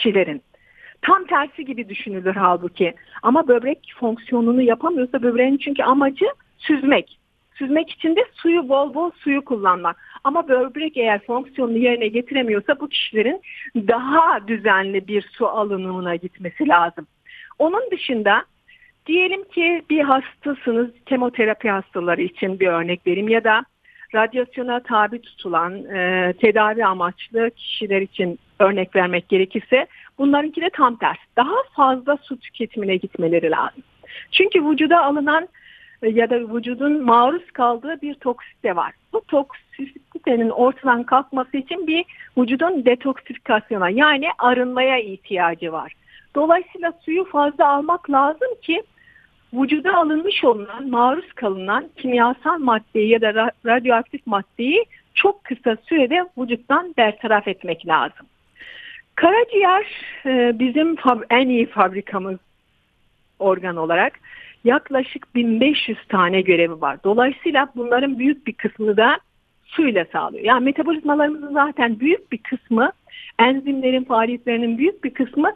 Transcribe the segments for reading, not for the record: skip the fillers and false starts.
kişilerin. Tam tersi gibi düşünülür halbuki. Ama böbrek fonksiyonunu yapamıyorsa böbreğin çünkü amacı süzmek. Süzmek için de bol bol suyu kullanmak. Ama böbrek eğer fonksiyonunu yerine getiremiyorsa bu kişilerin daha düzenli bir su alınımına gitmesi lazım. Onun dışında diyelim ki bir hastasınız, kemoterapi hastaları için bir örnek vereyim ya da radyasyona tabi tutulan tedavi amaçlı kişiler için örnek vermek gerekirse bunlarınki de tam tersi. Daha fazla su tüketimine gitmeleri lazım. Çünkü vücuda alınan ya da vücudun maruz kaldığı bir toksite var. Bu toksitenin ortadan kalkması için bir vücudun detoksifikasyona yani arınmaya ihtiyacı var. Dolayısıyla suyu fazla almak lazım ki vücuda alınmış olan, maruz kalınan kimyasal maddeyi ya da radyoaktif maddeyi çok kısa sürede vücuttan bertaraf etmek lazım. Karaciğer bizim en iyi fabrikamız organ olarak yaklaşık 1500 tane görevi var. Dolayısıyla bunların büyük bir kısmını da suyla sağlıyor. Yani metabolizmalarımızın zaten büyük bir kısmı, enzimlerin faaliyetlerinin büyük bir kısmı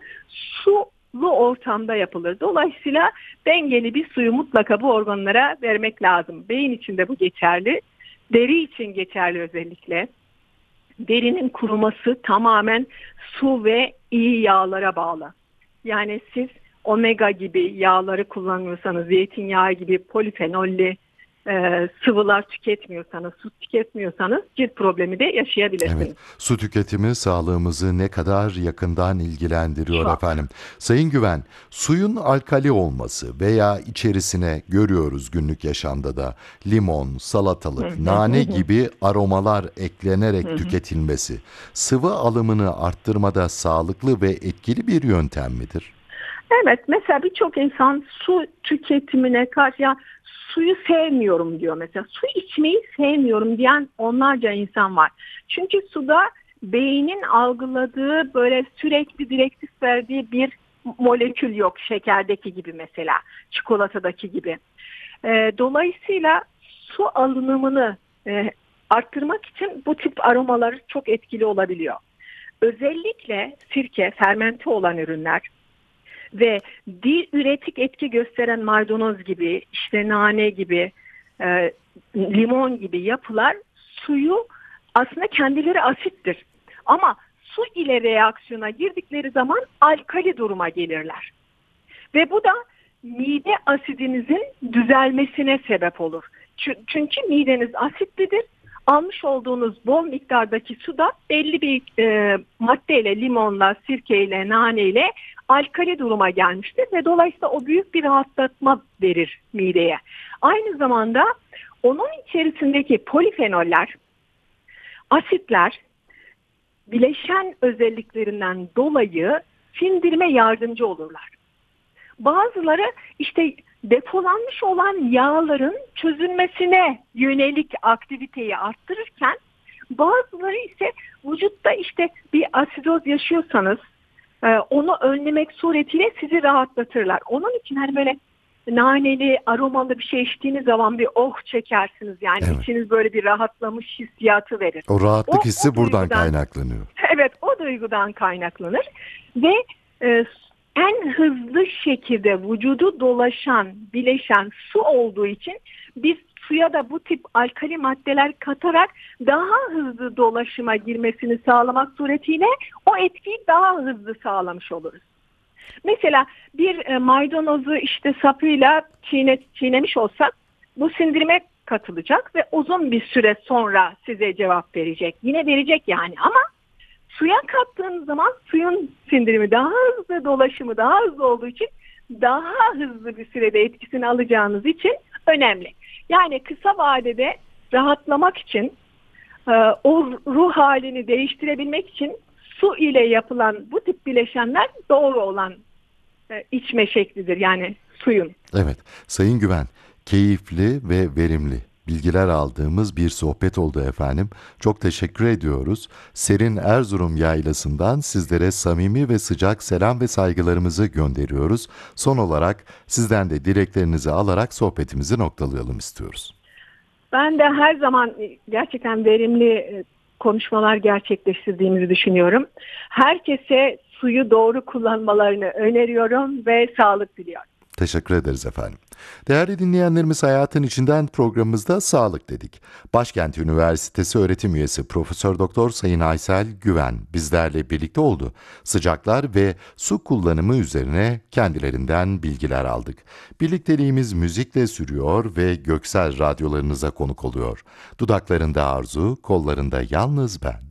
sulu ortamda yapılır. Dolayısıyla dengeli bir suyu mutlaka bu organlara vermek lazım. Beyin için de bu geçerli. Deri için geçerli özellikle. Derinin kuruması tamamen su ve iyi yağlara bağlı. Yani siz omega gibi yağları kullanmıyorsanız, zeytinyağı gibi polifenollü sıvılar tüketmiyorsanız, su tüketmiyorsanız cilt problemi de yaşayabilirsiniz. Evet, su tüketimi sağlığımızı ne kadar yakından ilgilendiriyor Çok. efendim. Sayın Güven, suyun alkali olması veya içerisine görüyoruz günlük yaşamda da limon, salatalık, nane gibi aromalar eklenerek tüketilmesi, sıvı alımını arttırmada sağlıklı ve etkili bir yöntem midir? Evet, mesela birçok insan su tüketimine karşı ya suyu sevmiyorum diyor mesela. Su içmeyi sevmiyorum diyen onlarca insan var. Çünkü suda beynin algıladığı böyle sürekli direktif verdiği bir molekül yok. Şekerdeki gibi mesela, çikolatadaki gibi. Dolayısıyla su alınımını arttırmak için bu tip aromalar çok etkili olabiliyor. Özellikle sirke, fermente olan ürünler ve diüretik etki gösteren maydanoz gibi, işte nane gibi, limon gibi yapılar suyu aslında kendileri asittir. Ama su ile reaksiyona girdikleri zaman alkali duruma gelirler. Ve bu da mide asidinizin düzelmesine sebep olur. Çünkü mideniz asitlidir. Almış olduğunuz bol miktardaki suda belli bir maddeyle, limonla, sirkeyle, naneyle alkali duruma gelmiştir ve dolayısıyla o büyük bir rahatlatma verir mideye. Aynı zamanda onun içerisindeki polifenoller, asitler bileşen özelliklerinden dolayı sindirime yardımcı olurlar. Bazıları işte depolanmış olan yağların çözülmesine yönelik aktiviteyi arttırırken bazıları ise vücutta işte bir asidoz yaşıyorsanız onu önlemek suretiyle sizi rahatlatırlar. Onun için hani böyle naneli, aromalı bir şey içtiğiniz zaman bir oh çekersiniz. Yani Evet. içiniz böyle bir rahatlamış hissiyatı verir. O rahatlık hissi buradan duygudan kaynaklanıyor. Evet, o duygudan kaynaklanır ve en hızlı şekilde vücudu dolaşan, bileşen su olduğu için biz suya da bu tip alkali maddeler katarak daha hızlı dolaşıma girmesini sağlamak suretiyle o etkiyi daha hızlı sağlamış oluruz. Mesela bir maydanozu işte sapıyla çiğnemiş olsak bu sindirime katılacak ve uzun bir süre sonra size cevap verecek. Yine verecek yani ama suya kattığınız zaman suyun sindirimi daha hızlı, dolaşımı daha hızlı olduğu için daha hızlı bir sürede etkisini alacağınız için önemli. Yani kısa vadede rahatlamak için, o ruh halini değiştirebilmek için su ile yapılan bu tip bileşenler doğru olan içme şeklidir yani suyun. Evet, Sayın Güven, keyifli ve verimli bilgiler aldığımız bir sohbet oldu efendim. Çok teşekkür ediyoruz. Serin Erzurum Yaylası'ndan sizlere samimi ve sıcak selam ve saygılarımızı gönderiyoruz. Son olarak sizden de dileklerinizi alarak sohbetimizi noktalayalım istiyoruz. Ben de her zaman gerçekten verimli konuşmalar gerçekleştirdiğimizi düşünüyorum. Herkese suyu doğru kullanmalarını öneriyorum ve sağlık diliyorum. Teşekkür ederiz efendim. Değerli dinleyenlerimiz, Hayatın İçinden programımızda sağlık dedik. Başkent Üniversitesi öğretim üyesi Profesör Doktor Sayın Aysel Güven bizlerle birlikte oldu. Sıcaklar ve su kullanımı üzerine kendilerinden bilgiler aldık. Birlikteliğimiz müzikle sürüyor ve Göksel radyolarınıza konuk oluyor. Dudaklarında arzu, kollarında yalnız ben.